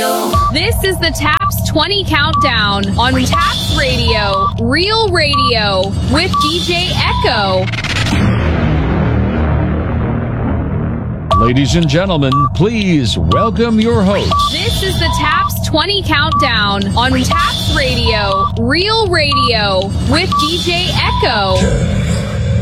Radio. This is the Taps 20 Countdown on Taps Radio, Real Radio, with DJ Echo. Ladies and gentlemen, please welcome your host. This is the Taps 20 Countdown on Taps Radio, Real Radio, with DJ Echo.